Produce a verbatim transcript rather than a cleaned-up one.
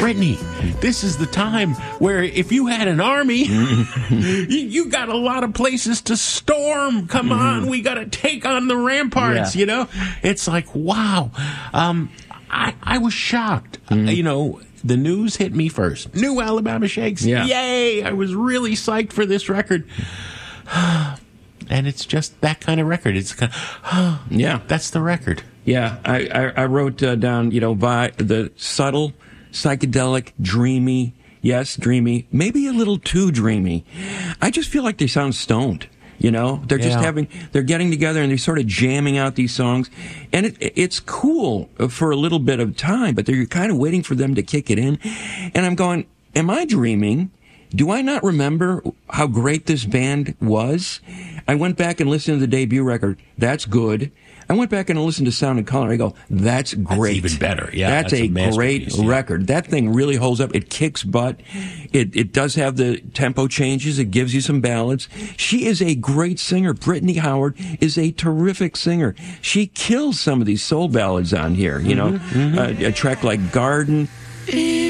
Brittany, this is the time where if you had an army, you, you got a lot of places to storm. Come on, we got to take on the ramparts, Yeah. you know? It's like, wow. Um, I, I was shocked. Mm-hmm. Uh, you know, the news hit me first. New Alabama Shakes. Yeah. Yay! I was really psyched for this record. And it's just that kind of record. It's kind of, Yeah. that's the record. Yeah, I, I, I wrote uh, down, you know, vi- the subtle, psychedelic, dreamy, yes, dreamy, maybe a little too dreamy. I just feel like they sound stoned, you know? They're just Yeah. having, they're getting together and they're sort of jamming out these songs. And it, it's cool for a little bit of time, but they're kind of waiting for them to kick it in. And I'm going, am I dreaming? Do I not remember how great this band was? I went back and listened to the debut record. That's good. I went back and listened to Sound and Color. I go, that's great. That's even better. Yeah, that's, that's a a, great masterpiece, yeah. record. That thing really holds up. It kicks butt. It it does have the tempo changes. It gives you some ballads. She is a great singer. Brittany Howard is a terrific singer. She kills some of these soul ballads on here. You know, Mm-hmm, mm-hmm. Uh, a track like Garden.